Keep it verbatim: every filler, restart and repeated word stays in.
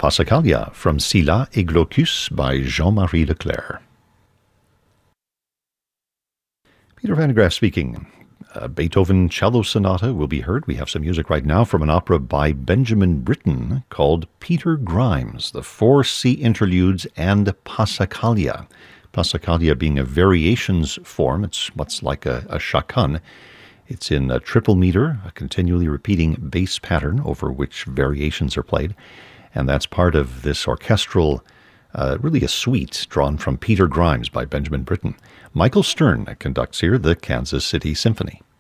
Passacaglia from Scylla et Glaucus by Jean-Marie Leclerc. Peter Van de Graaff speaking. A Beethoven cello sonata will be heard. We have some music right now from an opera by Benjamin Britten called Peter Grimes, the Four Sea Interludes and Passacaglia. Passacaglia being a variations form. It's what's like a, a chaconne. It's in a triple meter, a continually repeating bass pattern over which variations are played. And that's part of this orchestral, uh, really a suite drawn from Peter Grimes by Benjamin Britten. Michael Stern conducts here the Kansas City Symphony.